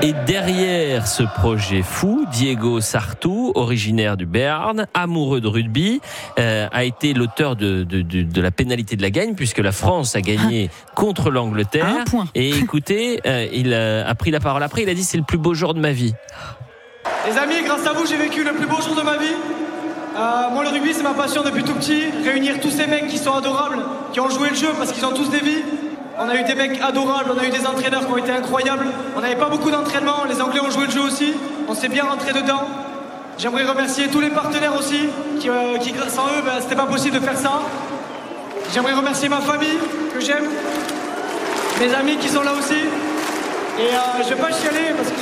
Et derrière ce projet fou, Diego Sartu, originaire du Béarn, amoureux de rugby, a été l'auteur de la pénalité de la gagne, puisque la France a gagné contre l'Angleterre. Un point. Et écoutez, il a pris la parole après, il a dit c'est le plus beau jour de ma vie. Les amis, grâce à vous, j'ai vécu le plus beau jour de ma vie. Moi, le rugby, c'est ma passion depuis tout petit. Réunir tous ces mecs qui sont adorables, qui ont joué le jeu parce qu'ils ont tous des vies. On a eu des mecs adorables, on a eu des entraîneurs qui ont été incroyables. On n'avait pas beaucoup d'entraînement, les Anglais ont joué le jeu aussi. On s'est bien rentré dedans. J'aimerais remercier tous les partenaires aussi, qui sans eux, c'était pas possible de faire ça. J'aimerais remercier ma famille, que j'aime, mes amis qui sont là aussi. Et je vais pas chialer parce que...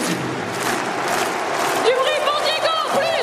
Du bruit pour Diego, plus.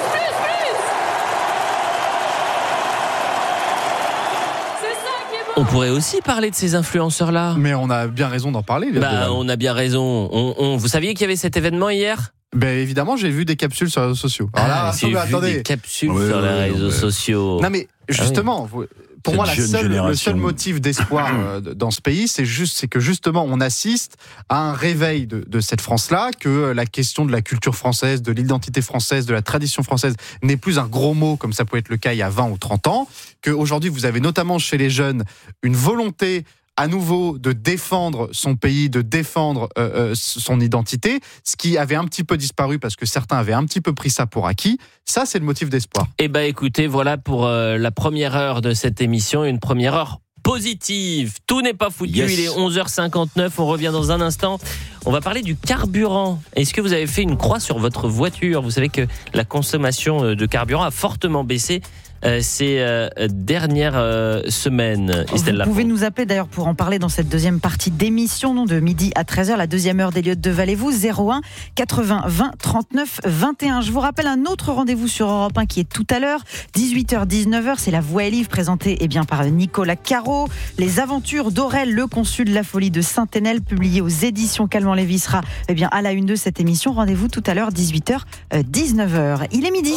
C'est ça qui est bon. On pourrait aussi parler de ces influenceurs-là. Mais on a bien raison d'en parler. On a bien raison. Vous saviez qu'il y avait cet événement hier ? Ben évidemment, j'ai vu des capsules sur les réseaux sociaux. Alors là, attendez. Des capsules sur les réseaux sociaux. Non mais justement, pour moi, le seul motif d'espoir dans ce pays, c'est que justement, on assiste à un réveil de cette France-là, que la question de la culture française, de l'identité française, de la tradition française n'est plus un gros mot comme ça pouvait être le cas il y a 20 ou 30 ans, qu'aujourd'hui, vous avez notamment chez les jeunes une volonté à nouveau de défendre son pays, de défendre son identité, ce qui avait un petit peu disparu parce que certains avaient un petit peu pris ça pour acquis. Ça, c'est le motif d'espoir. Eh ben, écoutez, voilà pour la première heure de cette émission, une première heure positive. Tout n'est pas foutu, Il est 11h59, on revient dans un instant. On va parler du carburant. Est-ce que vous avez fait une croix sur votre voiture ? Vous savez que la consommation de carburant a fortement baissé ces dernières semaines. Vous pouvez nous appeler d'ailleurs pour en parler dans cette deuxième partie d'émission, de midi à 13h, la deuxième heure d'Eliott de Valez-vous, 01 80 20 39 21. Je vous rappelle un autre rendez-vous sur Europe 1 qui est tout à l'heure, 18h, 19h, c'est La Voix est libre présentée par Nicolas Caro. Les aventures d'Aurel, le consul de la folie de Saint-Enel, publié aux éditions Calment-Lévy, sera à la une de cette émission. Rendez-vous tout à l'heure, 18h, 19h. Il est midi.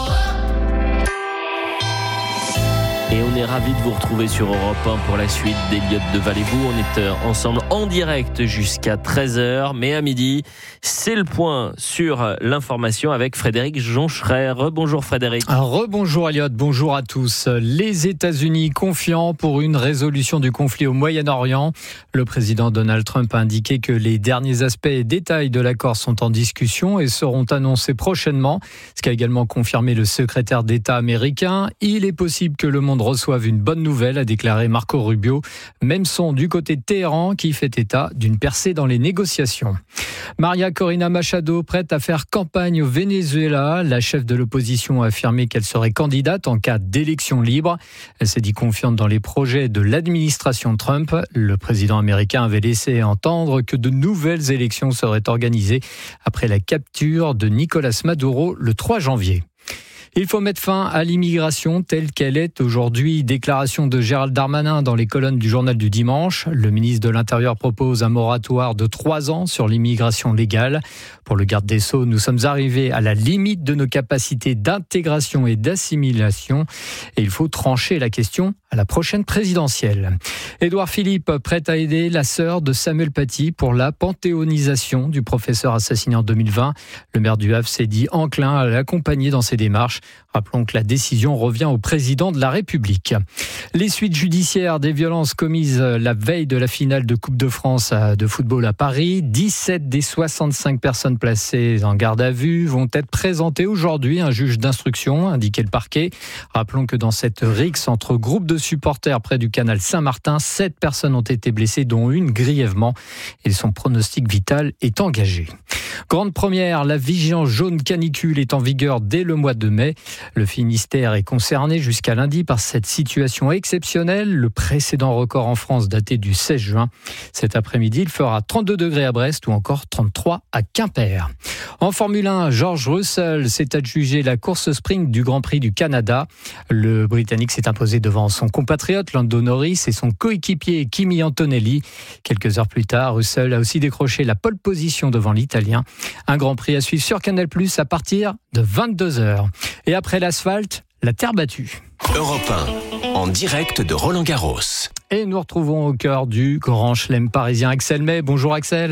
Et on est ravis de vous retrouver sur Europe 1 pour la suite d'Eliott de Valez-vous. On est ensemble en direct jusqu'à 13h. Mais à midi, c'est le point sur l'information avec Frédéric Joncherer. Rebonjour Frédéric. Rebonjour Eliott, bonjour à tous. Les États-Unis confiants pour une résolution du conflit au Moyen-Orient. Le président Donald Trump a indiqué que les derniers aspects et détails de l'accord sont en discussion et seront annoncés prochainement. Ce qu'a également confirmé le secrétaire d'État américain. Il est possible que le monde reçoivent une bonne nouvelle, a déclaré Marco Rubio. Même son du côté de Téhéran qui fait état d'une percée dans les négociations. Maria Corina Machado prête à faire campagne au Venezuela. La chef de l'opposition a affirmé qu'elle serait candidate en cas d'élection libre. Elle s'est dit confiante dans les projets de l'administration Trump. Le président américain avait laissé entendre que de nouvelles élections seraient organisées après la capture de Nicolás Maduro le 3 janvier. Il faut mettre fin à l'immigration telle qu'elle est aujourd'hui. Déclaration de Gérald Darmanin dans les colonnes du journal du dimanche. Le ministre de l'Intérieur propose un moratoire de 3 ans sur l'immigration légale. Pour le garde des Sceaux, nous sommes arrivés à la limite de nos capacités d'intégration et d'assimilation. Et il faut trancher la question à la prochaine présidentielle. Édouard Philippe, prêt à aider la sœur de Samuel Paty pour la panthéonisation du professeur assassiné en 2020. Le maire du Havre s'est dit enclin à l'accompagner dans ses démarches. Rappelons que la décision revient au président de la République. Les suites judiciaires des violences commises la veille de la finale de Coupe de France de football à Paris. 17 des 65 personnes placées en garde à vue vont être présentées aujourd'hui à un juge d'instruction, indiqué le parquet. Rappelons que dans cette rixe entre groupes de supporters près du canal Saint-Martin, 7 personnes ont été blessées, dont une grièvement. Et son pronostic vital est engagé. Grande première, la vigilance jaune canicule est en vigueur dès le mois de mai. Le Finistère est concerné jusqu'à lundi par cette situation exceptionnelle. Le précédent record en France daté du 16 juin. Cet après-midi, il fera 32 degrés à Brest ou encore 33 à Quimper. En Formule 1, George Russell s'est adjugé la course sprint du Grand Prix du Canada. Le Britannique s'est imposé devant son compatriote Lando Norris et son coéquipier Kimi Antonelli. Quelques heures plus tard, Russell a aussi décroché la pole position devant l'Italien. Un Grand Prix à suivre sur Canal+ à partir de 22h. Et après l'asphalte, la terre battue. Europe 1, en direct de Roland-Garros. Et nous retrouvons au cœur du Grand Chelem parisien Axel May. Bonjour Axel.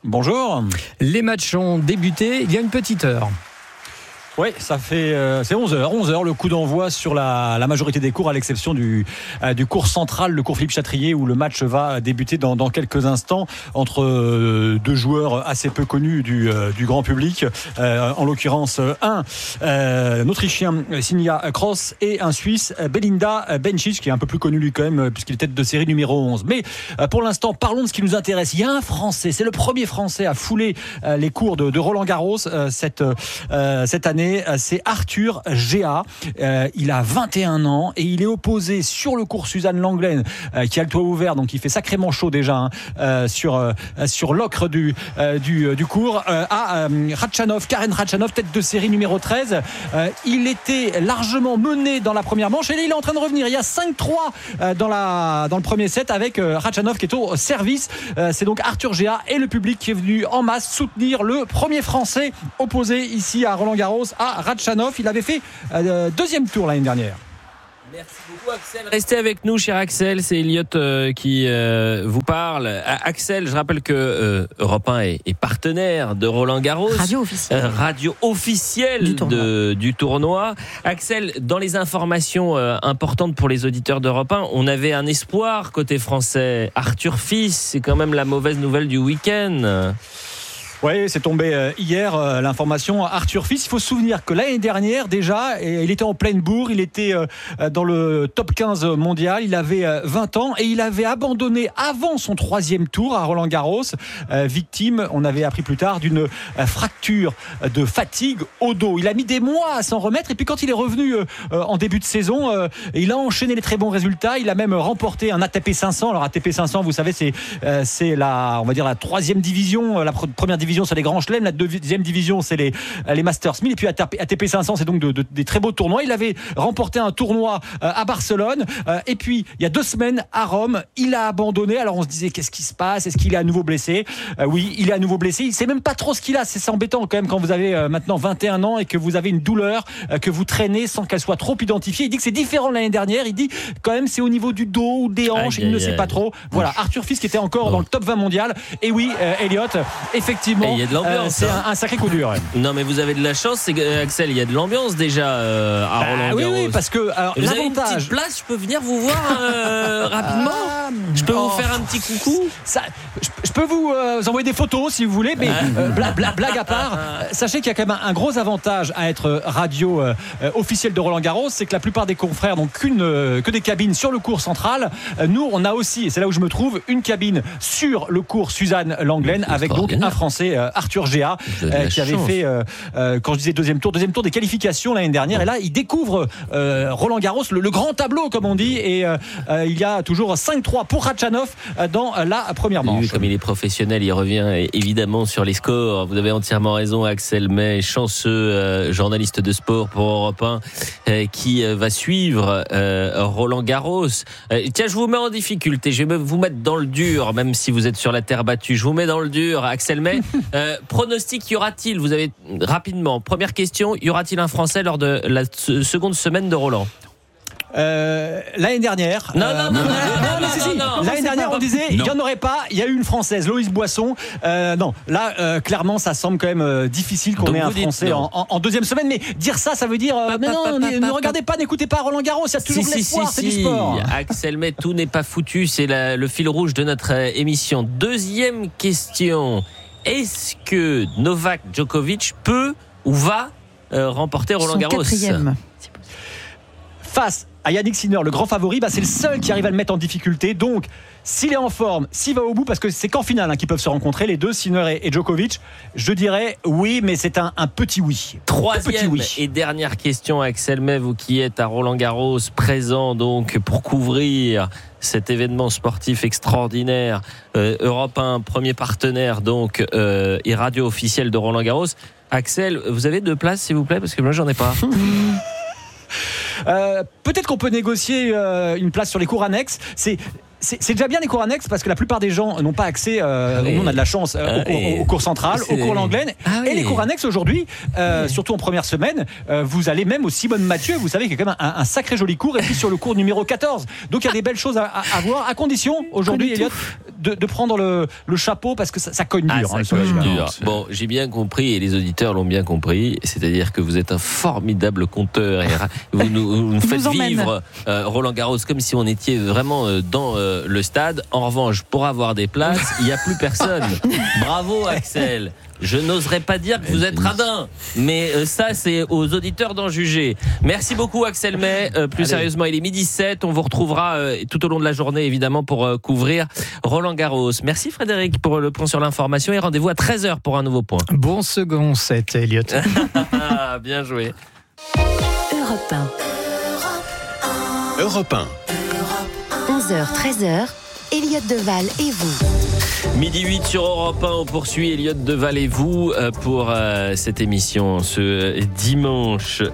Bonjour. Les matchs ont débuté il y a une petite heure. Oui, ça fait c'est 11h le coup d'envoi sur la majorité des cours à l'exception du cours central, le cours Philippe Chatrier où le match va débuter dans quelques instants entre deux joueurs assez peu connus du grand public, en l'occurrence un Autrichien Sinja Kroos et un Suisse Belinda Bencic qui est un peu plus connu lui quand même puisqu'il est tête de série numéro 11. Mais pour l'instant, parlons de ce qui nous intéresse. Il y a un Français, c'est le premier Français à fouler les cours de Roland Garros cette année. C'est Arthur Géa. Il a 21 ans et il est opposé sur le cours Suzanne Lenglen qui a le toit ouvert, donc il fait sacrément chaud déjà sur l'ocre du cours à Karen Khachanov, tête de série numéro 13. Il était largement mené dans la première manche et là il est en train de revenir. Il y a 5-3 dans le premier set avec Khachanov qui est au service. C'est donc Arthur Géa et le public qui est venu en masse soutenir le premier Français opposé ici à Roland Garros à Khachanov. Il avait fait deuxième tour l'année dernière. Merci beaucoup Axel. Restez avec nous cher Axel, c'est Elliot qui vous parle. Axel, je rappelle que Europe 1 est partenaire de Roland Garros. Radio officielle du tournoi. Axel, dans les informations importantes pour les auditeurs d'Europe 1, on avait un espoir côté français. Arthur Fils, c'est quand même la mauvaise nouvelle du week-end. Oui, c'est tombé hier l'information. Arthur Fils, il faut se souvenir que l'année dernière déjà, il était en pleine bourre, il était dans le top 15 mondial, il avait 20 ans et il avait abandonné avant son troisième tour à Roland Garros, victime, on avait appris plus tard, d'une fracture de fatigue au dos. Il a mis des mois à s'en remettre et puis quand il est revenu en début de saison, il a enchaîné les très bons résultats, il a même remporté un ATP 500. Alors ATP 500, vous savez, c'est la troisième division, la première division c'est les grands chelems, la deuxième division c'est les Masters 1000 et puis ATP 500 c'est donc des très beaux tournois. Il avait remporté un tournoi à Barcelone et puis il y a 2 semaines à Rome il a abandonné. Alors on se disait qu'est-ce qui se passe, est-ce qu'il est à nouveau blessé? Oui, il est à nouveau blessé, il sait même pas trop ce qu'il a. C'est embêtant quand même quand vous avez maintenant 21 ans et que vous avez une douleur que vous traînez sans qu'elle soit trop identifiée. Il dit que c'est différent de l'année dernière, il dit quand même c'est au niveau du dos ou des hanches, il ne sait pas trop. Voilà, Arthur Fils qui était encore dans le top 20 mondial. Et oui, Elliot, effectivement, il y a de l'ambiance, c'est un sacré coup dur. Non mais vous avez de la chance, Axel, il y a de l'ambiance déjà à Roland Garros. Oui, parce que vous avez une petite place, je peux venir vous voir rapidement. Je peux vous faire un petit coucou. Je peux vous envoyer des photos si vous voulez, mais blague à part, sachez qu'il y a quand même un gros avantage à être radio officiel de Roland Garros, c'est que la plupart des confrères n'ont que des cabines sur le cours central. Nous, on a aussi, et c'est là où je me trouve, une cabine sur le cours Suzanne Lenglen avec donc un Français, Arthur Géa, qui avait fait, quand je disais deuxième tour des qualifications l'année dernière. Et là, il découvre Roland Garros, le grand tableau, comme on dit. Et il y a toujours 5-3 pour Khachanov dans la première manche. Oui, comme il est professionnel, il revient évidemment sur les scores. Vous avez entièrement raison, Axel May, chanceux journaliste de sport pour Europe 1, qui va suivre Roland Garros. Tiens, je vous mets en difficulté. Je vais vous mettre dans le dur, même si vous êtes sur la terre battue. Je vous mets dans le dur, Axel May. Pronostic, y aura-t-il, vous avez rapidement, première question, y aura-t-il un Français lors de la seconde semaine de Roland? L'année dernière, l'année dernière on disait il n'y en aurait pas, il y a eu une Française, Loïs Boisson. Non, là clairement ça semble quand même difficile qu'on ait un Français en deuxième semaine, mais dire ça veut dire ne regardez pas, n'écoutez pas Roland Garros, il y a toujours de l'espoir, c'est du sport. Axel May, tout n'est pas foutu, c'est le fil rouge de notre émission. Deuxième question, est-ce que Novak Djokovic peut ou va remporter Roland Garros? Face à Yannick Sinner, le grand favori, c'est le seul qui arrive à le mettre en difficulté. Donc, s'il est en forme, s'il va au bout, parce que c'est qu'en finale qu'ils peuvent se rencontrer, les deux, Sinner et Djokovic, je dirais oui, mais c'est un petit oui. Troisième et dernière question, Axel May, vous qui êtes à Roland Garros, présent donc pour couvrir cet événement sportif extraordinaire. Europe 1, premier partenaire donc et radio officielle de Roland Garros. Axel, vous avez 2 places s'il vous plaît, parce que moi j'en ai pas. Peut-être qu'on peut négocier une place sur les cours annexes. C'est déjà bien les cours annexes parce que la plupart des gens n'ont pas accès, on a de la chance, au cours central, au cours Lenglen. Et les cours annexes aujourd'hui, surtout en première semaine, vous allez même au Simone Mathieu, vous savez qu'il y a quand même un sacré joli cours, et puis sur le cours numéro 14. Donc il y a des belles choses à voir, à condition aujourd'hui, Elliot, de prendre le chapeau parce que ça cogne dur. Ça cogne dur. Bon, j'ai bien compris et les auditeurs l'ont bien compris. C'est-à-dire que vous êtes un formidable conteur et vous nous faites vivre Roland Garros comme si on était vraiment dans le stade. En revanche, pour avoir des places, il n'y a plus personne. Bravo Axel. Je n'oserais pas dire que vous êtes radin, mais ça c'est aux auditeurs d'en juger. Merci beaucoup Axel May. Plus sérieusement, il est 12h07. On vous retrouvera tout au long de la journée évidemment pour couvrir Roland Garros. Merci Frédéric pour le point sur l'information et rendez-vous à 13h pour un nouveau point. Bon second set, Elliot. Bien joué. Europe 1. Europe 1. 11h, 13h, Elliot Deval et vous. 12h08 sur Europe 1, on poursuit Elliot Deval et vous pour cette émission ce dimanche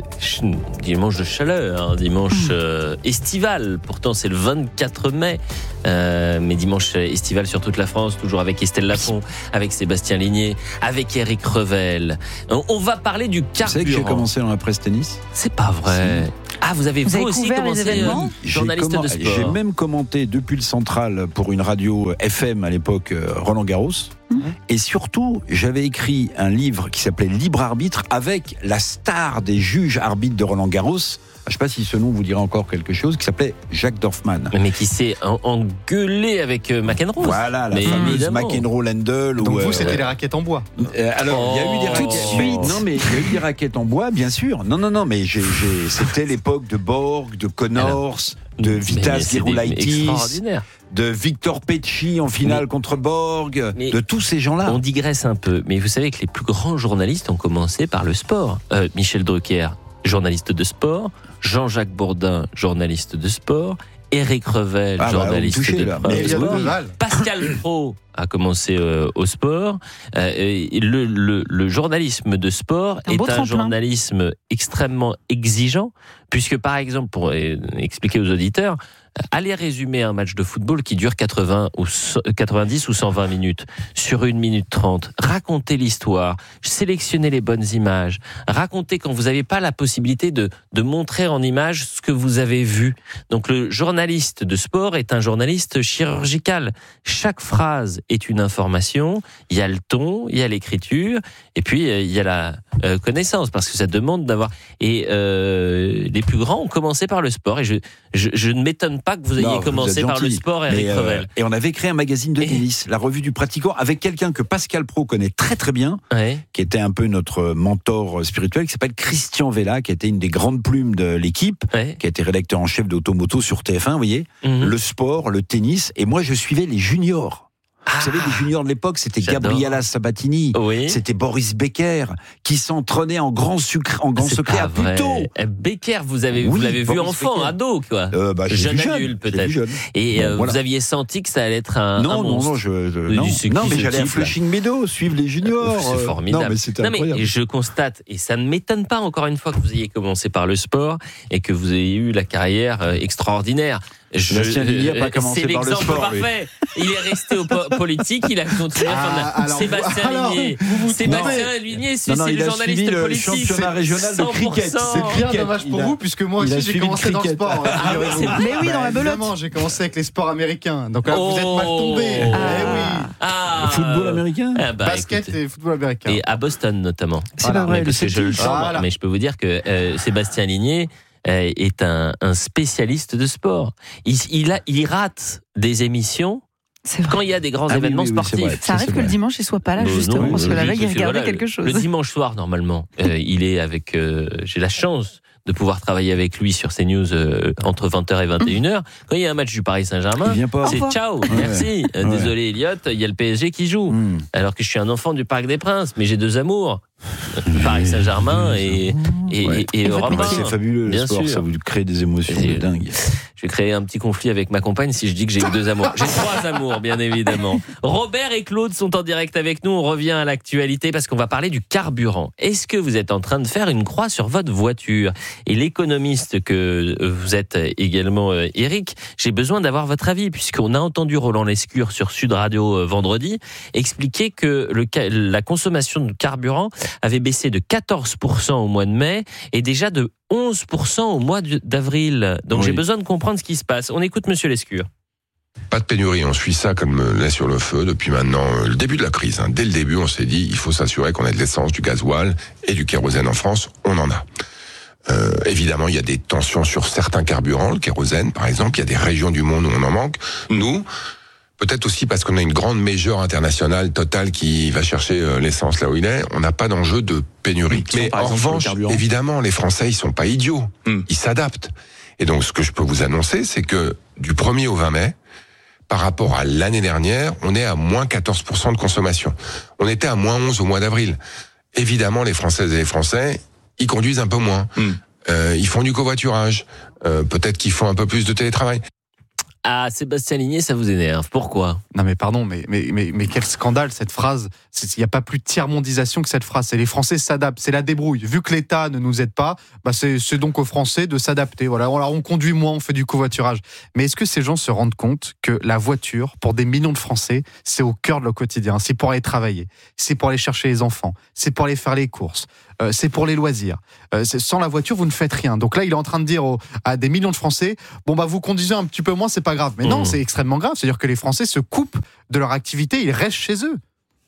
de chaleur, dimanche estival. Pourtant c'est le 24 mai, mais dimanche estival sur toute la France, toujours avec Estelle Lafont, avec Sébastien Ligné, avec Eric Revel. On va parler du carburant. Vous savez que j'ai commencé dans la presse tennis ? C'est pas vrai. Si. Ah, vous avez aussi commencé journaliste de sport. J'ai même commenté depuis le Central pour une radio FM à l'époque, Roland Garros. Et surtout, j'avais écrit un livre qui s'appelait Libre Arbitre avec la star des juges arbitres de Roland Garros. Je ne sais pas si ce nom vous dirait encore quelque chose, qui s'appelait Jacques Dorfman. Mais qui s'est engueulé avec McEnroe. Voilà, la fameuse McEnroe-Lendl. Donc vous, c'était les raquettes en bois. Alors, il y a eu des raquettes. Non, mais il y a eu des raquettes en bois, bien sûr. Non, mais c'était l'époque de Borg, de Connors, de Vitas Gerulaitis, de Victor Pecci en finale contre Borg, de tous ces gens-là. On digresse un peu, mais vous savez que les plus grands journalistes ont commencé par le sport. Michel Drucker, journaliste de sport. Jean-Jacques Bourdin, journaliste de sport. Éric Revel, journaliste de sport. Pascal Praud a commencé au sport. Le journalisme de sport est un journalisme extrêmement exigeant, puisque par exemple, pour expliquer aux auditeurs, allez résumer un match de football qui dure 90 ou 120 minutes sur 1 minute 30. Racontez l'histoire, sélectionnez les bonnes images, racontez quand vous n'avez pas la possibilité de montrer en image ce que vous avez vu. Donc le journaliste de sport est un journaliste chirurgical. Chaque phrase est une information, il y a le ton, il y a l'écriture, et puis il y a la connaissance, parce que ça demande d'avoir... Et les plus grands ont commencé par le sport, et je ne m'étonne pas que vous ayez commencé par le sport, Eric Revel. Et on avait créé un magazine de tennis, la Revue du Pratiquant, avec quelqu'un que Pascal Praud connaît très très bien, qui était un peu notre mentor spirituel, qui s'appelle Christian Vella, qui était une des grandes plumes de l'équipe, qui a été rédacteur en chef d'Automoto sur TF1, vous voyez, le sport, le tennis, et moi je suivais les juniors. Vous savez, les juniors de l'époque, c'était Gabriela Sabatini, c'était Boris Becker, qui s'entraînait en grand secret à Puteaux. Becker, vous l'avez vu enfant, ado, quoi. Jeune adulte, peut-être. Et vous aviez senti que ça allait être un monstre. Non, mais j'allais à Flushing Meadows, suivre les juniors. C'est formidable. Non, mais c'était incroyable. Mais je constate, et ça ne m'étonne pas encore une fois que vous ayez commencé par le sport et que vous ayez eu la carrière extraordinaire. Sébastien Ligné n'a pas commencé par le sport. C'est l'exemple parfait. Il est resté au politique, il a continué. Sébastien Ligné. Sébastien Ligné, c'est le journaliste politique. Le championnat régional de cricket. C'est bien dommage pour vous, puisque moi aussi j'ai commencé dans le sport. Mais oui, dans la belote. Évidemment, j'ai commencé avec les sports américains. Donc vous êtes mal tombé. Football américain, basket et football américain. Et à Boston notamment. C'est pas vrai. Parce que je le chambre, mais je peux vous dire que Sébastien Ligné est un spécialiste de sport. Il rate des émissions quand il y a des grands événements sportifs. Ça arrive que le dimanche il soit pas là justement parce que la veille il regardait quelque chose. Le dimanche soir normalement, il est avec. J'ai la chance de pouvoir travailler avec lui sur CNews entre 20h et 21h. Quand il y a un match du Paris Saint-Germain, c'est ciao, merci. Désolé Elliot, il y a le PSG qui joue. Alors que je suis un enfant du Parc des Princes, mais j'ai deux amours. Paris Saint-Germain et Europe 1. C'est fabuleux le sport, ça vous crée des émotions de dingue. Je vais créer un petit conflit avec ma compagne si je dis que j'ai eu deux amours. J'ai trois amours, bien évidemment. Robert et Claude sont en direct avec nous. On revient à l'actualité parce qu'on va parler du carburant. Est-ce que vous êtes en train de faire une croix sur votre voiture ? Et l'économiste que vous êtes également, Eric, j'ai besoin d'avoir votre avis puisqu'on a entendu Roland Lescure sur Sud Radio vendredi expliquer que la consommation de carburant avait baissé de 14% au mois de mai et déjà de 11% au mois d'avril. Donc j'ai besoin de comprendre ce qui se passe. On écoute Monsieur Lescure. Pas de pénurie, on suit ça comme le lait sur le feu depuis maintenant le début de la crise. Dès le début, on s'est dit, il faut s'assurer qu'on ait de l'essence, du gasoil et du kérosène en France. On en a. Évidemment, il y a des tensions sur certains carburants, le kérosène par exemple. Il y a des régions du monde où on en manque. Nous, peut-être aussi parce qu'on a une grande major internationale, Total, qui va chercher l'essence là où il est, on n'a pas d'enjeu de pénurie. Mais en revanche, évidemment, les Français, ils sont pas idiots. Ils s'adaptent. Et donc, ce que je peux vous annoncer, c'est que du 1er au 20 mai, par rapport à l'année dernière, on est à moins 14% de consommation. On était à moins 11 au mois d'avril. Évidemment, les Françaises et les Français, ils conduisent un peu moins. Ils font du covoiturage. Peut-être qu'ils font un peu plus de télétravail. Ah, Sébastien Ligné, ça vous énerve. Pourquoi ? Non mais pardon, mais quel scandale cette phrase. Il n'y a pas plus de tiers-mondisation que cette phrase. C'est les Français s'adaptent, c'est la débrouille. Vu que l'État ne nous aide pas, c'est donc aux Français de s'adapter. Voilà, on conduit moins, on fait du covoiturage. Mais est-ce que ces gens se rendent compte que la voiture, pour des millions de Français, c'est au cœur de leur quotidien. C'est pour aller travailler, c'est pour aller chercher les enfants, c'est pour aller faire les courses, c'est pour les loisirs. Sans la voiture, vous ne faites rien. Donc là, il est en train de dire à des millions de Français, vous conduisez un petit peu moins, c'est pas grave. Mais non, c'est extrêmement grave. C'est-à-dire que les Français se coupent de leur activité, ils restent chez eux.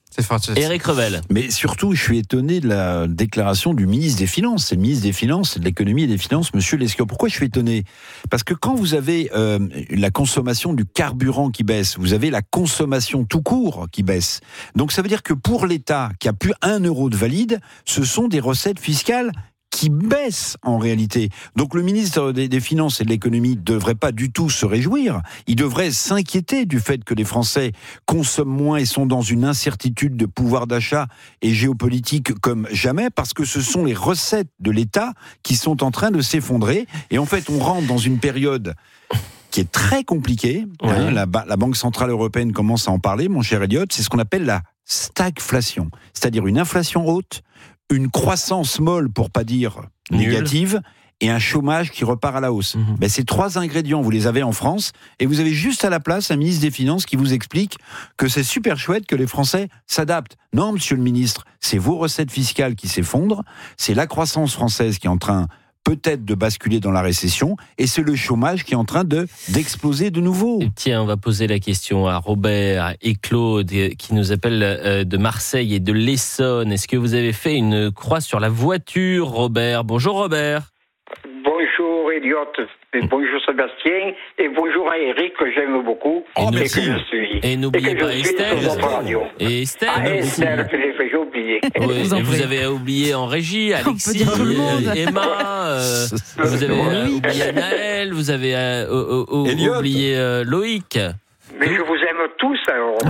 Éric Revel. Mais surtout, je suis étonné de la déclaration du ministre des Finances. C'est le ministre des Finances, de l'économie et des Finances, monsieur Lescure. Pourquoi je suis étonné ? Parce que quand vous avez la consommation du carburant qui baisse, vous avez la consommation tout court qui baisse. Donc ça veut dire que pour l'État, qui a plus 1 euro de valide, ce sont des recettes fiscales qui baisse en réalité. Donc le ministre des Finances et de l'économie ne devrait pas du tout se réjouir. Il devrait s'inquiéter du fait que les Français consomment moins et sont dans une incertitude de pouvoir d'achat et géopolitique comme jamais, parce que ce sont les recettes de l'État qui sont en train de s'effondrer. Et en fait, on rentre dans une période qui est très compliquée. Ouais. La Banque Centrale Européenne commence à en parler, mon cher Elliott. C'est ce qu'on appelle la stagflation, c'est-à-dire une inflation haute, une croissance molle, pour pas dire négative, et un chômage qui repart à la hausse. Ces 3 ingrédients, vous les avez en France, et vous avez juste à la place un ministre des Finances qui vous explique que c'est super chouette que les Français s'adaptent. Non, monsieur le ministre, c'est vos recettes fiscales qui s'effondrent, c'est la croissance française qui est en train peut-être de basculer dans la récession, et c'est le chômage qui est en train d'exploser de nouveau. Tiens, on va poser la question à Robert et Claude qui nous appellent de Marseille et de l'Essonne. Est-ce que vous avez fait une croix sur la voiture, Robert ? Bonjour Robert. Bonjour Elliott, et bonjour Sébastien, et bonjour à Eric que j'aime beaucoup et n'oubliez pas Estelle. Et Estelle. Estelle que j'ai oublié. Oui, et vous avez oublié en régie Alexis, Emma, vous avez oublié Naël, vous avez oublié Loïc. Mais je vous aime tous.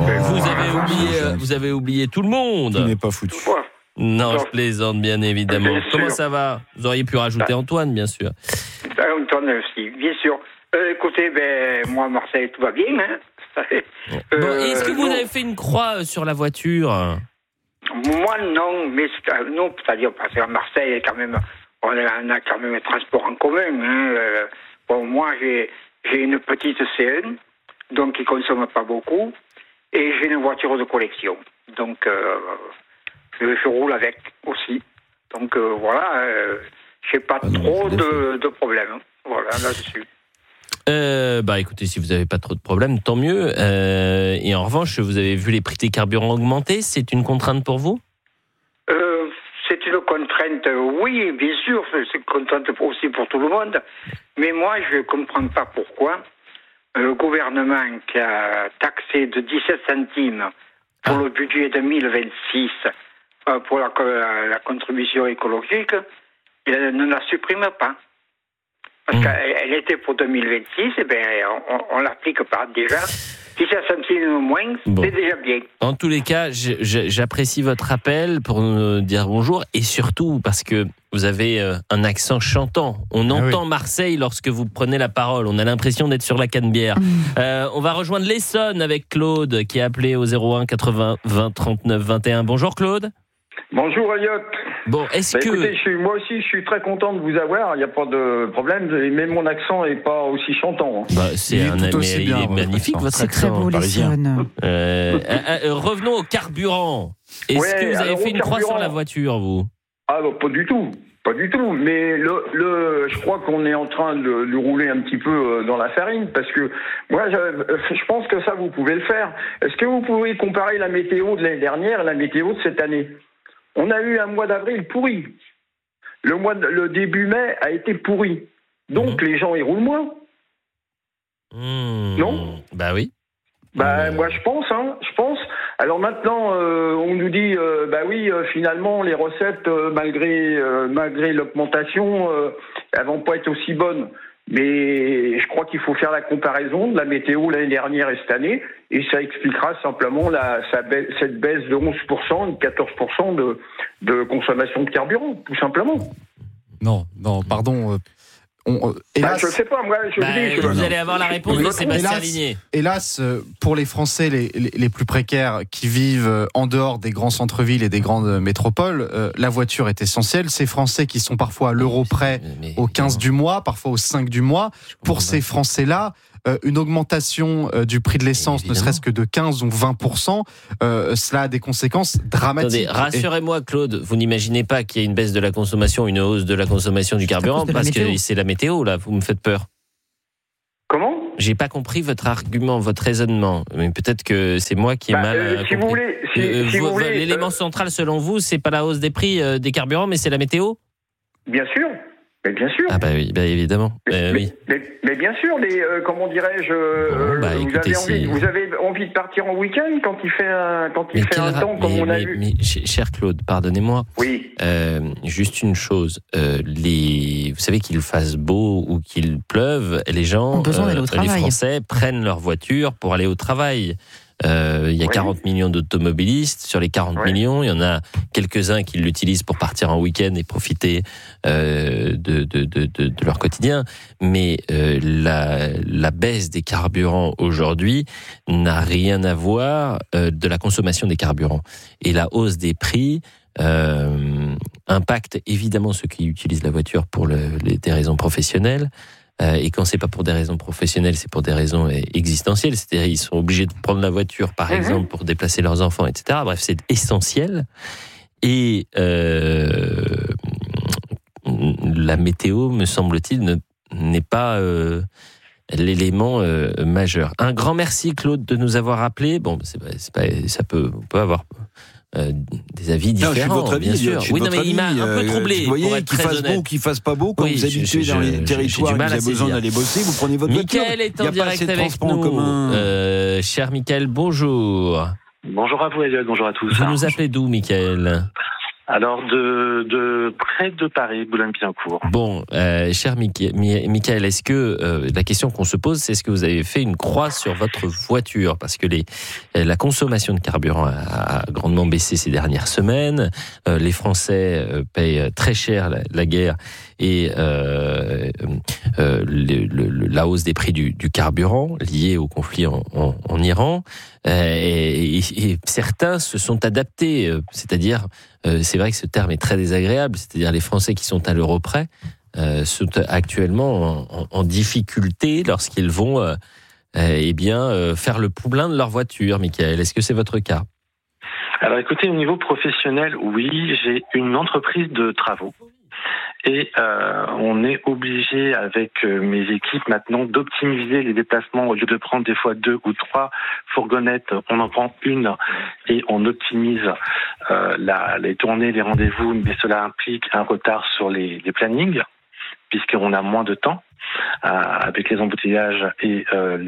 Vous avez oublié tout le monde. Tout n'est pas foutu. Non, je plaisante, bien évidemment. Comment ça va ? Vous auriez pu rajouter Antoine, bien sûr. Antoine aussi, bien sûr. Écoutez, moi, à Marseille, tout va bien. Est-ce que vous avez fait une croix sur la voiture ? Moi, non, mais non, c'est-à-dire parce qu'à Marseille, quand même, on a quand même un transport en commun. Moi, j'ai une petite C1, donc qui ne consomme pas beaucoup, et j'ai une voiture de collection. Donc, je roule avec aussi. Donc, je n'ai pas trop de problèmes. Voilà, là-dessus. Écoutez, si vous n'avez pas trop de problèmes, tant mieux. Et en revanche, vous avez vu les prix des carburants augmenter. C'est une contrainte pour vous ? C'est une contrainte, oui, bien sûr. C'est une contrainte aussi pour tout le monde. Mais moi, je ne comprends pas pourquoi le gouvernement qui a taxé de 17 centimes pour le budget 2026 pour la contribution écologique, il ne la supprime pas. Parce qu'elle était pour 2026, on l'applique pas déjà. 17 centimes au moins, c'est déjà bien. En tous les cas, j'apprécie votre appel pour nous dire bonjour, et surtout parce que vous avez un accent chantant. On entend Marseille lorsque vous prenez la parole. On a l'impression d'être sur la Canebière. On va rejoindre l'Essonne avec Claude qui a appelé au 01 80 20 39 21. Bonjour Claude. Bonjour Elliott. Bon, écoutez, moi aussi, je suis très content de vous avoir. Il n'y a pas de problème. Mais mon accent n'est pas aussi chantant. Il est magnifique votre accent parisien. Revenons au carburant. Est-ce que vous avez fait une croix sur la voiture, vous ? Ah, pas du tout. Pas du tout, mais je crois qu'on est en train de rouler un petit peu dans la farine, parce que moi, je pense que ça, vous pouvez le faire. Est-ce que vous pouvez comparer la météo de l'année dernière et la météo de cette année ? On a eu un mois d'avril pourri. Le début mai a été pourri. Donc, les gens, ils roulent moins. Non ? Bah oui. Moi, je pense. Alors maintenant, on nous dit, finalement, les recettes, malgré l'augmentation, elles vont pas être aussi bonnes. Mais je crois qu'il faut faire la comparaison de la météo l'année dernière et cette année, et ça expliquera simplement cette baisse de 11% et de 14% de consommation de carburant, tout simplement. Non, pardon. Hélas, je ne sais pas, moi, vous allez avoir la réponse de Sébastien Ligné. Hélas, pour les Français les plus précaires qui vivent en dehors des grands centres-villes et des grandes métropoles, la voiture est essentielle. Ces Français qui sont parfois à l'euro près au 15 du mois, parfois au 5 du mois, pour ces Français-là, une augmentation du prix de l'essence, ne serait-ce que de 15 ou 20%, cela a des conséquences dramatiques. Attendez, rassurez-moi, Claude, vous n'imaginez pas qu'il y ait une baisse de la consommation, une hausse de la consommation du carburant, parce que c'est la météo, là, vous me faites peur. Comment ? J'ai pas compris votre argument, votre raisonnement, mais peut-être que c'est moi qui ai mal compris. Si vous voulez, l'élément central, selon vous, c'est pas la hausse des prix des carburants, mais c'est la météo ? Bien sûr. Mais bien sûr. Ah bah oui, évidemment. Oui. Mais bien sûr, comment dirais-je, vous avez envie de partir en week-end quand il fait un temps comme on a vu. Mais cher Claude, pardonnez-moi. Oui. Juste une chose, vous savez qu'il fasse beau ou qu'il pleuve, les gens, les Français prennent leur voiture pour aller au travail. Il y a 40 millions d'automobilistes. Sur les 40 millions, il y en a quelques-uns qui l'utilisent pour partir en week-end et profiter de leur quotidien. Mais la baisse des carburants aujourd'hui n'a rien à voir de la consommation des carburants. Et la hausse des prix impacte évidemment ceux qui utilisent la voiture pour des raisons professionnelles. Et quand c'est pas pour des raisons professionnelles, c'est pour des raisons existentielles. C'est-à-dire, ils sont obligés de prendre la voiture, par exemple, pour déplacer leurs enfants, etc. Bref, c'est essentiel. Et la météo, me semble-t-il, n'est pas l'élément majeur. Un grand merci, Claude, de nous avoir appelé. Bon, on peut avoir des avis différents. Je suis votre avis, bien sûr. Oui, non, mais il m'a un peu troublé. Vous voyez, qu'il fasse beau ou qu'il fasse pas beau, quand vous habitez dans les territoires et que vous avez besoin d'aller bosser, vous prenez votre voiture. Mickaël est en direct avec nous. Cher Mickaël, bonjour. Bonjour à vous, Elliot. Bonjour à tous. Vous nous appelez d'où, Mickaël ? Alors, de près de Paris, Boulogne-Billancourt. Bon, cher Mickaël, est-ce que la question qu'on se pose, c'est est-ce que vous avez fait une croix sur votre voiture ? Parce que la consommation de carburant a grandement baissé ces dernières semaines. Les Français payent très cher la guerre et la hausse des prix du carburant liée au conflit en Iran. Et certains se sont adaptés, c'est-à-dire, c'est vrai que ce terme est très désagréable, c'est-à-dire les Français qui sont à l'euro près sont actuellement en difficulté lorsqu'ils vont faire le plein de leur voiture. Mickaël, est-ce que c'est votre cas ? Alors écoutez, au niveau professionnel, oui, j'ai une entreprise de travaux. Et on est obligé avec mes équipes maintenant d'optimiser les déplacements. Au lieu de prendre des fois 2 ou 3 fourgonnettes, on en prend une et on optimise les tournées, les rendez-vous, mais cela implique un retard sur les plannings puisqu'on a moins de temps avec les embouteillages et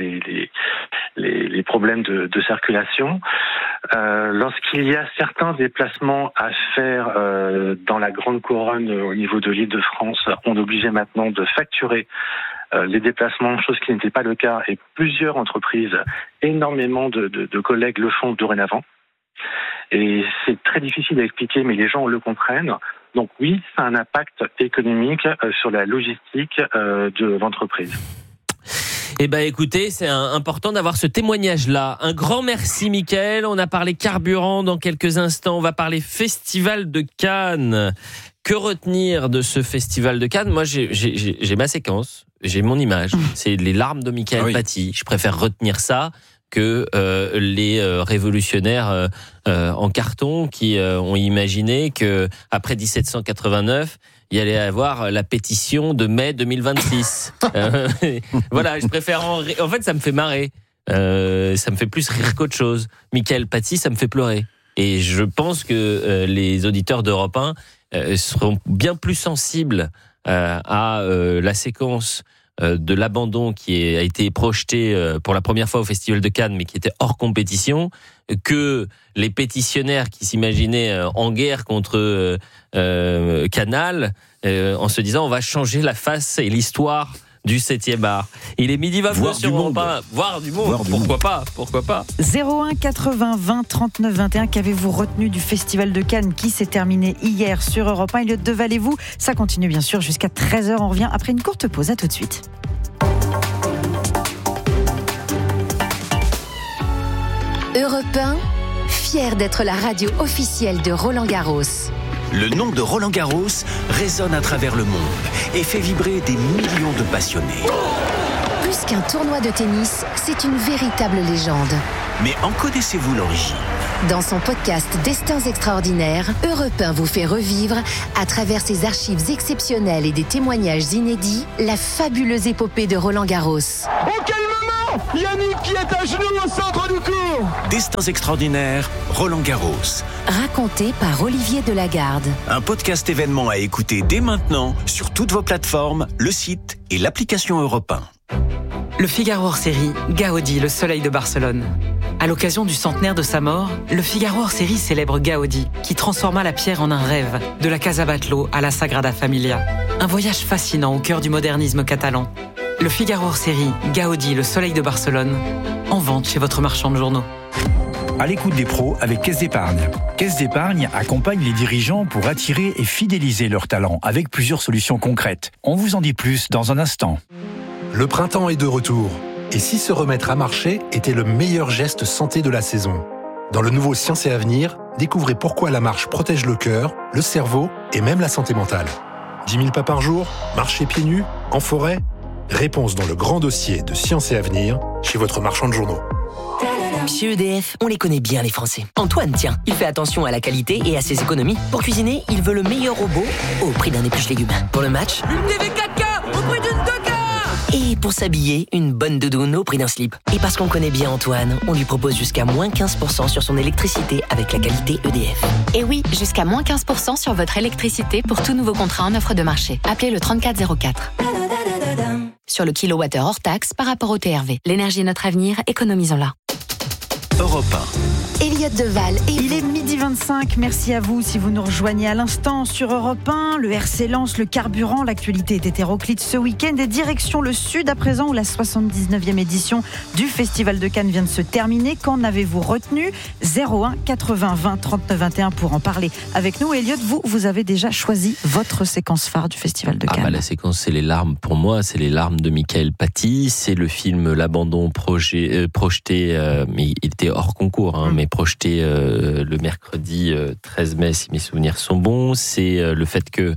les problèmes de circulation. Lorsqu'il y a certains déplacements à faire dans la grande couronne au niveau de l'Île-de-France, on est obligé maintenant de facturer les déplacements, chose qui n'était pas le cas, et plusieurs entreprises, énormément de collègues le font dorénavant. Et c'est très difficile à expliquer, mais les gens le comprennent. Donc oui, ça a un impact économique sur la logistique de l'entreprise. Eh ben, écoutez, c'est important d'avoir ce témoignage-là. Un grand merci, Mickaël. On a parlé carburant dans quelques instants. On va parler Festival de Cannes. Que retenir de ce Festival de Cannes ? Moi, j'ai ma séquence, j'ai mon image. C'est les larmes de Mickaël Paty. Je préfère retenir ça que les révolutionnaires en carton qui ont imaginé que après 1789 il y allait avoir la pétition de mai 2026. Voilà, je préfère en fait ça me fait marrer. Ça me fait plus rire qu'autre chose. Michael Paty, ça me fait pleurer. Et je pense que les auditeurs d'Europe 1 seront bien plus sensibles à la séquence de l'abandon qui a été projeté pour la première fois au Festival de Cannes, mais qui était hors compétition, que les pétitionnaires qui s'imaginaient en guerre contre Canal, en se disant on va changer la face et l'histoire du 7e art. Il est midi 29 sur Europe 1. Voir du monde. Pourquoi pas 01 80 20 39 21. Qu'avez-vous retenu du Festival de Cannes qui s'est terminé hier sur Europe 1? Elliot Deval et vous, ça continue bien sûr jusqu'à 13h. On revient après une courte pause. À tout de suite. Europe 1, fier d'être la radio officielle de Roland-Garros. Le nom de Roland-Garros résonne à travers le monde et fait vibrer des millions de passionnés. Plus qu'un tournoi de tennis, c'est une véritable légende. Mais en connaissez-vous l'origine ? Dans son podcast Destins extraordinaires, Europe 1 vous fait revivre, à travers ses archives exceptionnelles et des témoignages inédits, la fabuleuse épopée de Roland-Garros. Oh, quel moment ! Yannick qui est à genoux au centre du court. Destins extraordinaires, Roland-Garros. Raconté par Olivier Delagarde. Un podcast événement à écouter dès maintenant sur toutes vos plateformes, le site et l'application Europe 1. Le Figaro hors-série, Gaudi, le soleil de Barcelone. À l'occasion du centenaire de sa mort, le Figaro hors-série célèbre Gaudi, qui transforma la pierre en un rêve, de la Casa Batlló à la Sagrada Familia. Un voyage fascinant au cœur du modernisme catalan. Le Figaro hors-série, Gaudi, le soleil de Barcelone, en vente chez votre marchand de journaux. À l'écoute des pros avec Caisse d'Épargne. Caisse d'Épargne accompagne les dirigeants pour attirer et fidéliser leurs talents avec plusieurs solutions concrètes. On vous en dit plus dans un instant. Le printemps est de retour. Et si se remettre à marcher était le meilleur geste santé de la saison? Dans le nouveau Science et Avenir, découvrez pourquoi la marche protège le cœur, le cerveau et même la santé mentale. 10 000 pas par jour? Marcher pieds nus? En forêt? Réponse dans le grand dossier de Science et Avenir chez votre marchand de journaux. Chez EDF, on les connaît bien les Français. Antoine, tiens, il fait attention à la qualité et à ses économies. Pour cuisiner, il veut le meilleur robot au prix d'un épluche légumes. Pour le match, une TV 4K au prix d'une 2K. Et pour s'habiller, une bonne doudoune au prix d'un slip. Et parce qu'on connaît bien Antoine, on lui propose jusqu'à moins 15% sur son électricité avec la qualité EDF. Et oui, jusqu'à moins 15% sur votre électricité pour tout nouveau contrat en offre de marché. Appelez le 3404. Sur le kilowattheure hors taxe par rapport au TRV. L'énergie est notre avenir, économisons-la. Europe 1. Elliot Deval et il est midi 25. Merci à vous si vous nous rejoignez à l'instant sur Europe 1. Le RC Lens, le carburant. L'actualité est hétéroclite ce week-end. Et direction le sud à présent où la 79e édition du Festival de Cannes vient de se terminer. Qu'en avez-vous retenu? 01 80 20 39 21 pour en parler avec nous. Elliot, vous avez déjà choisi votre séquence phare du Festival de Cannes. La séquence, c'est les larmes pour moi. C'est les larmes de Michael Paty. C'est le film L'Abandon projeté, mais il était hors concours, mais projeté le mercredi 13 mai, si mes souvenirs sont bons. C'est le fait que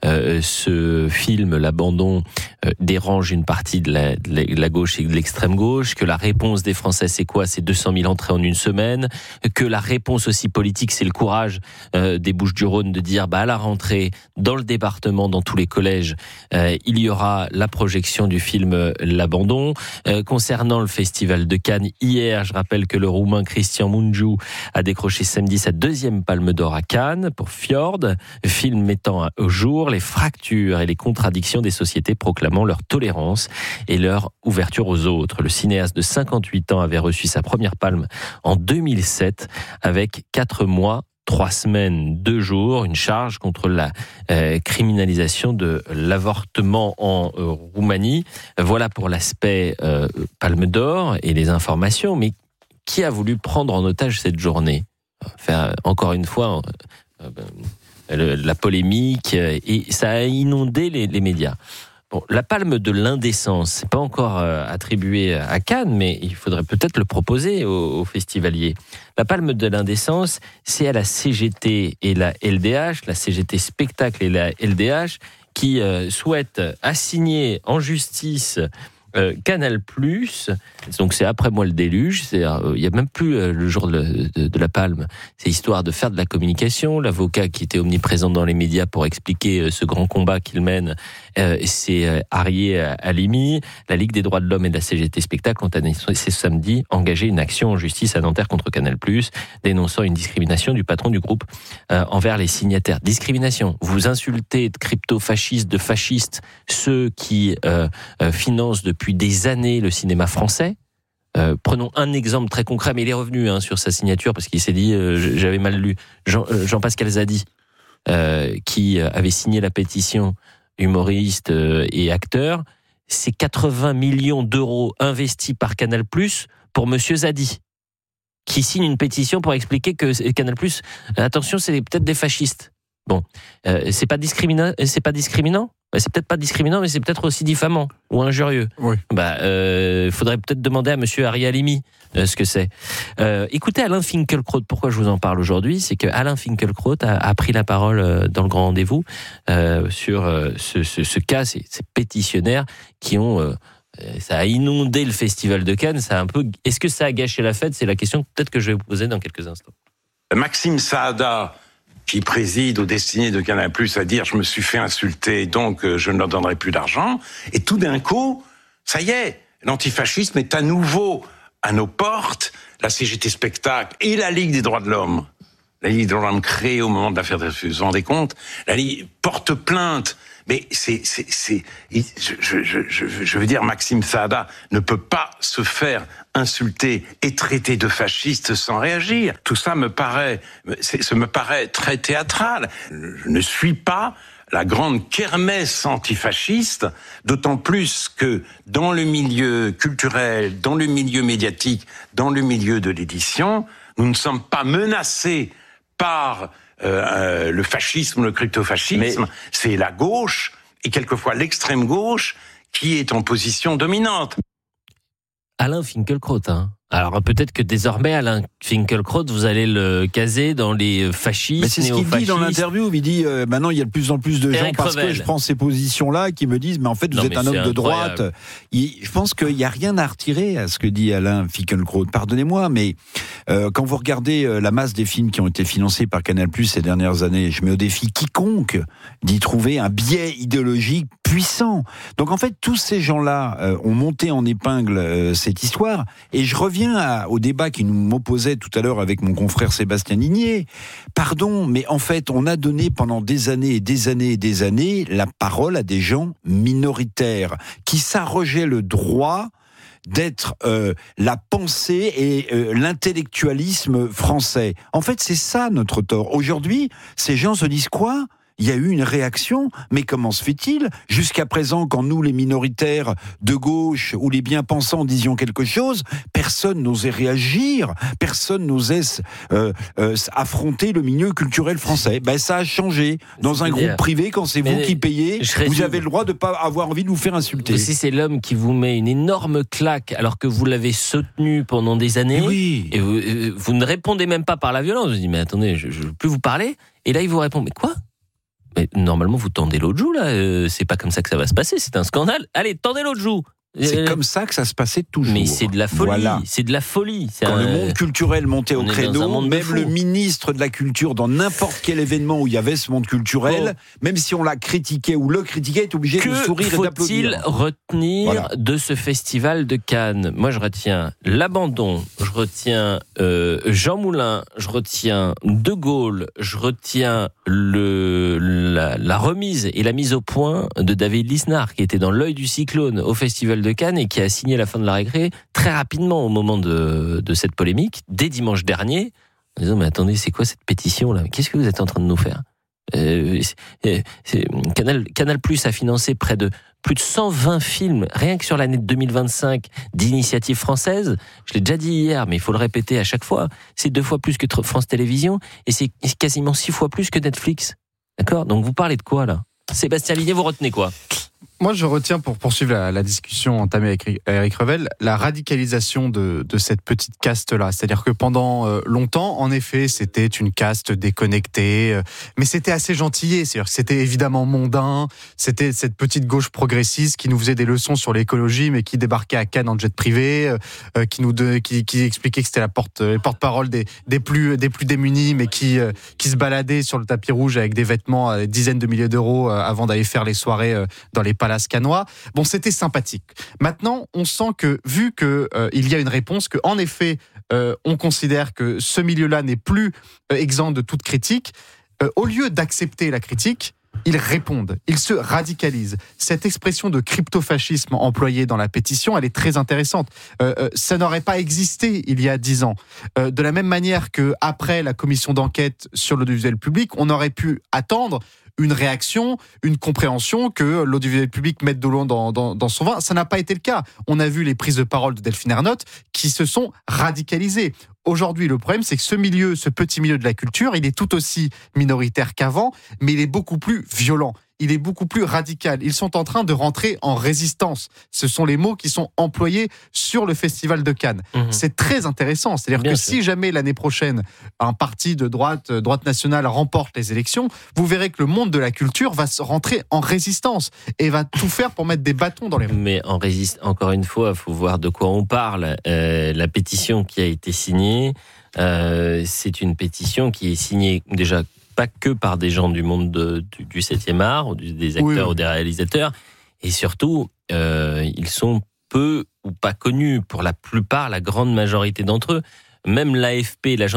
ce film, L'Abandon, dérange une partie de la gauche et de l'extrême gauche, que la réponse des Français, c'est quoi? C'est 200 000 entrées en une semaine, que la réponse aussi politique, c'est le courage des Bouches-du-Rhône de dire, à la rentrée, dans le département, dans tous les collèges, il y aura la projection du film L'Abandon. Concernant le Festival de Cannes, hier, je rappelle que le Roumain Cristian Mungiu a décroché samedi sa 2e Palme d'Or à Cannes pour Fjord, film mettant au jour les fractures et les contradictions des sociétés proclamant leur tolérance et leur ouverture aux autres. Le cinéaste de 58 ans avait reçu sa première palme en 2007 avec 4 mois, 3 semaines, 2 jours, une charge contre la criminalisation de l'avortement en Roumanie. Voilà pour l'aspect Palme d'Or et les informations, mais qui a voulu prendre en otage cette journée? Encore une fois, la polémique, et ça a inondé les médias. Bon, la palme de l'indécence, c'est pas encore attribué à Cannes, mais il faudrait peut-être le proposer aux festivaliers. La palme de l'indécence, c'est à la CGT et la LDH, la CGT Spectacle et la LDH, qui souhaitent assigner en justice Canal+, donc c'est après moi le déluge, il y a même plus le jour de la Palme, c'est histoire de faire de la communication. L'avocat qui était omniprésent dans les médias pour expliquer ce grand combat qu'il mène, c'est Arié Halimi. La Ligue des droits de l'homme et de la CGT Spectacle ont annoncé ce samedi engagé une action en justice à Nanterre contre Canal+, dénonçant une discrimination du patron du groupe envers les signataires. Discrimination, vous insultez de crypto-fascistes, de fascistes, ceux qui financent depuis des années le cinéma français. Prenons un exemple très concret, mais il est revenu sur sa signature parce qu'il s'est dit, j'avais mal lu, Jean-Pascal Zadi, qui avait signé la pétition, humoriste et acteur. C'est 80 millions d'euros investis par Canal+ pour Monsieur Zadi, qui signe une pétition pour expliquer que Canal+, attention, c'est peut-être des fascistes. Bon, c'est pas discriminant. C'est peut-être pas discriminant, mais c'est peut-être aussi diffamant ou injurieux. Oui. Faudrait peut-être demander à Monsieur Arié Halimi ce que c'est. Écoutez Alain Finkielkraut. Pourquoi je vous en parle aujourd'hui, c'est que Alain Finkielkraut a pris la parole dans le grand rendez-vous sur ce cas, ces pétitionnaires qui ont ça a inondé le festival de Cannes. Est-ce que ça a gâché la fête ? C'est la question peut-être que je vais vous poser dans quelques instants. Maxime Saada, qui préside aux destinées de Canal+, à dire « je me suis fait insulter, donc je ne leur donnerai plus d'argent ». Et tout d'un coup, ça y est, l'antifascisme est à nouveau à nos portes. La CGT Spectacle et la Ligue des droits de l'homme, la Ligue des droits de l'homme créée au moment de l'affaire Dreyfus, vous vous rendez compte ? La Ligue porte plainte. Mais je veux dire, Maxime Saada ne peut pas se faire insulter et traiter de fasciste sans réagir. Tout ça me paraît très théâtral. Je ne suis pas la grande kermesse antifasciste, d'autant plus que dans le milieu culturel, dans le milieu médiatique, dans le milieu de l'édition, nous ne sommes pas menacés par le fascisme, le crypto-fascisme. C'est la gauche, et quelquefois l'extrême gauche, qui est en position dominante. Alain Finkielkraut, Alors peut-être que désormais, Alain Finkielkraut, vous allez le caser dans les fascistes, mais c'est ce qu'il dit dans l'interview. Il dit maintenant il y a de plus en plus de gens parce que je prends ces positions-là qui me disent mais en fait vous êtes un homme de droite. Je pense qu'il n'y a rien à retirer à ce que dit Alain Finkielkraut. Pardonnez-moi, mais quand vous regardez la masse des films qui ont été financés par Canal+ ces dernières années, je mets au défi quiconque d'y trouver un biais idéologique puissant. Donc en fait tous ces gens-là ont monté en épingle cette histoire et je reviens au débat qui nous m'opposait tout à l'heure avec mon confrère Sébastien Ligné. Pardon, mais en fait, on a donné pendant des années et des années et des années la parole à des gens minoritaires qui s'arrogeaient le droit d'être la pensée et l'intellectualisme français. En fait, c'est ça notre tort. Aujourd'hui, ces gens se disent quoi ? Il y a eu une réaction, mais comment se fait-il ? Jusqu'à présent, quand nous, les minoritaires de gauche ou les bien-pensants disions quelque chose, personne n'osait réagir, personne n'osait affronter le milieu culturel français. Ça a changé. Dans un groupe privé, quand c'est vous qui payez, vous avez le droit de ne pas avoir envie de vous faire insulter. Aussi, c'est l'homme qui vous met une énorme claque alors que vous l'avez soutenu pendant des années. Oui. Et vous ne répondez même pas par la violence. Vous dites, mais attendez, je ne veux plus vous parler. Et là, il vous répond, mais quoi ? Mais normalement, vous tendez l'autre joue, là. C'est pas comme ça que ça va se passer. C'est un scandale. Allez, tendez l'autre joue. C'est comme ça que ça se passait toujours. Mais c'est de la folie. Voilà. C'est de la folie. Quand le monde culturel montait au créneau, même le ministre de la Culture, dans n'importe quel événement où il y avait ce monde culturel, même si on l'a critiqué ou le critiquait, est obligé de sourire et d'applaudir. Que faut-il retenir de ce festival de Cannes ? Moi, je retiens l'abandon, je retiens Jean Moulin, je retiens De Gaulle, je retiens la remise et la mise au point de David Lisnard, qui était dans l'œil du cyclone au festival de Cannes et qui a signé la fin de la récré très rapidement au moment de cette polémique, dès dimanche dernier, en disant mais attendez, c'est quoi cette pétition là ? Qu'est-ce que vous êtes en train de nous faire ? Canal+ a financé plus de 120 films rien que sur l'année de 2025 d'initiative française. Je l'ai déjà dit hier, mais il faut le répéter à chaque fois. C'est 2 fois plus que France Télévisions et c'est quasiment 6 fois plus que Netflix. D'accord ? Donc vous parlez de quoi là ? Sébastien Ligné, vous retenez quoi ? Moi, je retiens, pour poursuivre la discussion entamée avec Eric Revel, la radicalisation de cette petite caste-là. C'est-à-dire que pendant longtemps, en effet, c'était une caste déconnectée, mais c'était assez gentillé. C'est-à-dire que c'était évidemment mondain. C'était cette petite gauche progressiste qui nous faisait des leçons sur l'écologie, mais qui débarquait à Cannes en jet privé, qui expliquait que c'était les porte-parole des plus démunis, mais qui se baladaient sur le tapis rouge avec des vêtements à des dizaines de milliers d'euros avant d'aller faire les soirées dans les palaces cannois. Bon, c'était sympathique. Maintenant, on sent que, vu que il y a une réponse, que en effet, on considère que ce milieu-là n'est plus exempt de toute critique, au lieu d'accepter la critique, ils répondent, ils se radicalisent. Cette expression de crypto-fascisme employée dans la pétition, elle est très intéressante. Ça n'aurait pas existé il y a 10 ans. De la même manière qu'après la commission d'enquête sur l'audiovisuel public, on aurait pu attendre une réaction, une compréhension que l'audiovisuel public mette de l'eau dans son vin. Ça n'a pas été le cas. On a vu les prises de parole de Delphine Ernotte qui se sont radicalisées. Aujourd'hui, le problème, c'est que ce petit milieu de la culture, il est tout aussi minoritaire qu'avant, mais il est beaucoup plus violent. Il est beaucoup plus radical. Ils sont en train de rentrer en résistance. Ce sont les mots qui sont employés sur le Festival de Cannes. C'est très intéressant. C'est-à-dire que si jamais l'année prochaine, un parti de droite nationale remporte les élections, vous verrez que le monde de la culture va se rentrer en résistance et va tout faire pour mettre des bâtons dans les roues. Mais encore une fois, il faut voir de quoi on parle. La pétition qui a été signée, c'est une pétition qui est signée déjà pas que par des gens du monde du 7e art, ou des acteurs ou des réalisateurs, et surtout, ils sont peu ou pas connus, pour la plupart, la grande majorité d'entre eux. Même l'AFP, l'agence